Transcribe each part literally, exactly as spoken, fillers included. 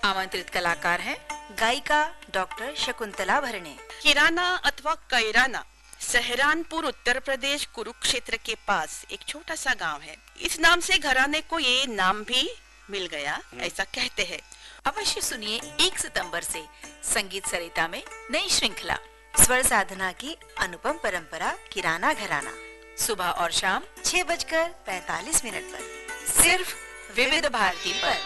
आमंत्रित कलाकार हैं गायिका डॉक्टर शकुंतला भरणे। किराना अथवा कैराना सहारनपुर उत्तर प्रदेश कुरुक्षेत्र के पास एक छोटा सा गांव है। इस नाम से घराने को ये नाम भी मिल गया, ऐसा कहते हैं। अवश्य सुनिए एक सितंबर से संगीत सरिता में नई श्रृंखला स्वर साधना की अनुपम परंपरा किराना घराना, सुबह और शाम छह बजकर पैतालीस मिनट पर सिर्फ विविध भारती पर।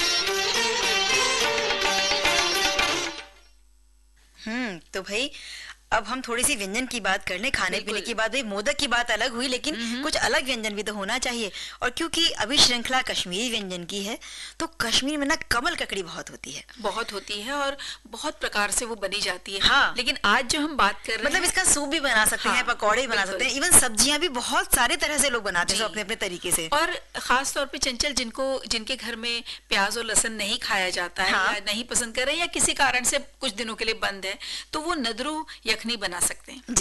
हम्म तो भाई अब हम थोड़ी सी व्यंजन की बात कर लें। खाने पीने की बात, भाई मोदक की बात अलग हुई, लेकिन कुछ अलग व्यंजन भी तो होना चाहिए। और क्योंकि अभी श्रृंखला कश्मीरी व्यंजन की है, तो कश्मीर में ना कमल ककड़ी बहुत होती है बहुत होती है और बहुत प्रकार से वो बनी जाती है। हाँ। लेकिन आज जो हम बात कर रहे मतलब हैं, इसका सूप भी बना सकते हाँ, हैं, पकौड़े भी बना बिल्कुल। सकते हैं, इवन सब्जियां भी बहुत सारे तरह से लोग बनाते हैं अपने अपने तरीके से। और खास तौर पे चंचल जिनको जिनके घर में प्याज और लहसुन नहीं खाया जाता है, हाँ। या नहीं पसंद कर रहे हैं, या किसी कारण से कुछ दिनों के लिए बंद है, तो वो नदरू यखनी बना सकते हैं जी।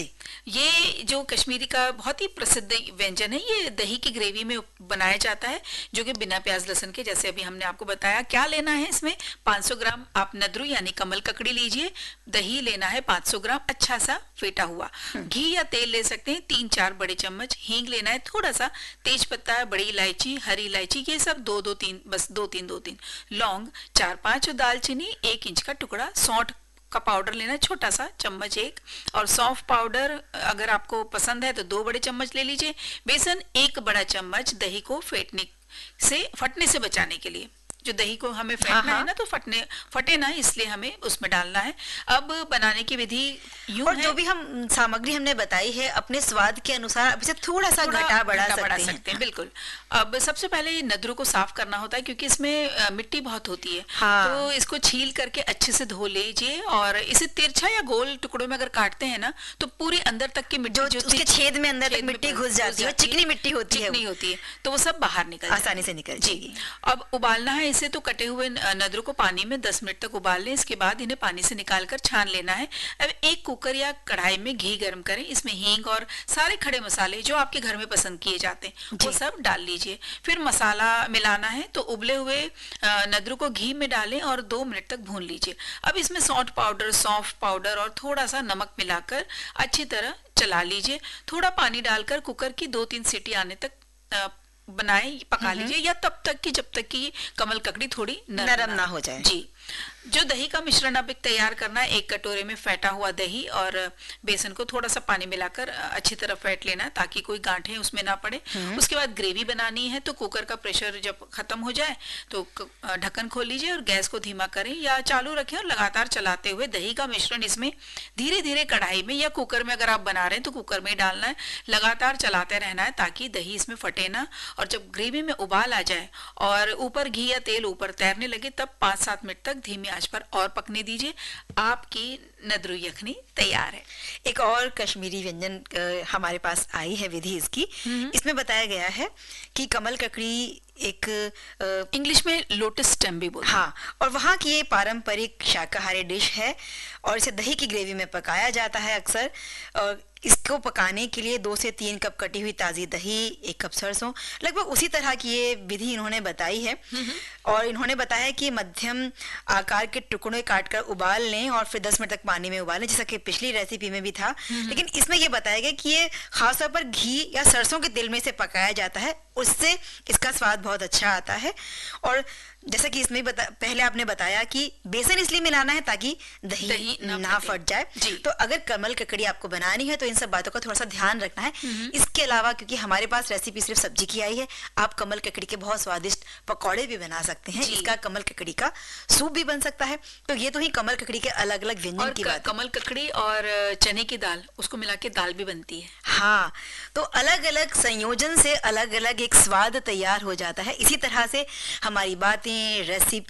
ये जो कश्मीरी का बहुत ही प्रसिद्ध व्यंजन है, ये दही की ग्रेवी में बनाया जाता है, जो कि बिना प्याज लहसुन के, जैसे अभी हमने आपको बताया। क्या लेना है इसमें? पाँच सौ ग्राम आप नदरू यानी कमल ककड़ी लीजिए, दही लेना है पाँच सौ ग्राम अच्छा सा फेटा हुआ, घी या तेल ले सकते हैं तीन चार बड़े चम्मच, हींग लेना है थोड़ा सा, तेज पत्ता, बड़ी इलायची, हरी इलायची, ये सब दो दो तीन बस दो तीन दो तीन लौंग, चार पांच दालचीनी, एक इंच का टुकड़ा, सौंठ का पाउडर लेना है छोटा सा चम्मच एक, और सौंफ पाउडर अगर आपको पसंद है तो दो बड़े चम्मच ले लीजिए। बेसन एक बड़ा चम्मच, दही को फेंटने से फटने से बचाने के लिए, जो दही को हमें फेंटना हाँ, है ना, तो फटने फटे ना, इसलिए हमें उसमें डालना है। अब बनाने की विधि यूं और है, जो भी हम सामग्री हमने बताई है अपने स्वाद के अनुसार अब इसे थोड़ा सा थोड़ा घटा बढ़ा घटा बढ़ा सकते हैं। सकते हैं, बिल्कुल। अब सबसे पहले नदरू को साफ करना होता है, क्योंकि इसमें अ, मिट्टी बहुत होती है। हाँ। तो इसको छील करके अच्छे से धो लीजिए, और इसे तिरछा या गोल टुकड़ों में अगर काटते हैं ना, तो पूरी अंदर तक की मिट्टी जो जो उसके थी- छेद में अंदर तक छेद में मिट्टी घुस घुस जाती है, चिकनी मिट्टी होती है, चिकनी होती है, तो वो सब बाहर निकल आसानी जाती से निकल है। जाएगी। जी। अब उबालना है इसे, तो कटे हुए नदरू को पानी में दस मिनट तक उबाल लें। इसके बाद इन्हें पानी से निकालकर छान लेना है। अब एक कुकर या कढ़ाई में घी गर्म करें, इसमें हींग और सारे खड़े मसाले जो आपके घर में पसंद किए जाते हैं वो सब डाल लीजिए। फिर मसाला मिलाना है, तो उबले हुए अ, नदरू को घी में डालें और दो मिनट तक भून लीजिए। अब इसमें सौंठ पाउडर, सौंफ पाउडर और थोड़ा सा नमक मिलाकर अच्छी तरह चला लीजिए। थोड़ा पानी डालकर कुकर की दो तीन सीटी आने तक अ, बनाए पका लीजिए, या तब तक कि जब तक कि कमल ककड़ी थोड़ी नरम, नरम ना हो जाए। जी। जो दही का मिश्रण अब एक तैयार करना है, एक कटोरे में फेंटा हुआ दही और बेसन को थोड़ा सा पानी मिलाकर अच्छी तरह फेंट लेना है, ताकि कोई गांठें उसमें ना पड़े। उसके बाद ग्रेवी बनानी है, तो कुकर का प्रेशर जब खत्म हो जाए तो ढक्कन खोल लीजिए और गैस को धीमा करें या चालू रखें, और लगातार चलाते हुए दही का मिश्रण इसमें धीरे धीरे कढ़ाई में या कुकर में, अगर आप बना रहे हैं तो कुकर में डालना है, लगातार चलाते रहना है ताकि दही इसमें फटे ना। और जब ग्रेवी में उबाल आ जाए और ऊपर घी या तेल ऊपर तैरने लगे, तब पाँच सात मिनट तक धीमी आंच पर और पकने दीजिए। आपकी नदरू यखनी तैयार है। एक और कश्मीरी व्यंजन अ, हमारे पास आई है विधि इसकी। इसमें बताया गया है कि कमल ककड़ी एक अ, इंग्लिश में लोटस स्टेम भी बोलते हैं। हाँ, और वहाँ की ये पारंपरिक शाकाहारी डिश है, और इसे दही की ग्रेवी में पकाया जाता है अक्सर। और इसको पकाने के लिए दो से तीन कप कटी हुई ताज़ी दही, एक कप सरसों, लगभग उसी तरह की ये विधि इन्होंने बताई है। और इन्होंने बताया कि मध्यम आकार के टुकड़े काटकर उबाल लें और फिर दस मिनट तक पानी में उबालें, जैसा कि पिछली रेसिपी में भी था। लेकिन इसमें ये बताया गया कि ये खासतौर पर घी या सरसों के तेल में से पकाया जाता है, उससे इसका स्वाद बहुत अच्छा आता है। और जैसा कि इसमें बता, पहले आपने बताया कि बेसन इसलिए मिलाना है ताकि दही, दही ना ना फटे। फट जाए। जी। तो अगर कमल ककड़ी आपको बनानी है तो इन सब बातों का थोड़ा सा ध्यान रखना है। इसके अलावा, क्योंकि हमारे पास रेसिपी सिर्फ सब्जी की आई है, आप कमल ककड़ी के बहुत स्वादिष्ट पकौड़े भी बना सकते हैं। इसका कमल ककड़ी का सूप भी बन सकता है। तो ये तो ही कमल ककड़ी के अलग अलग व्यंजन और की क- बात है। कमल ककड़ी और चने की दाल, उसको मिला के दाल भी बनती है। हाँ, तो अलग अलग संयोजन से अलग अलग एक स्वाद तैयार हो जाता है। इसी तरह से हमारी बातें, रेसिपी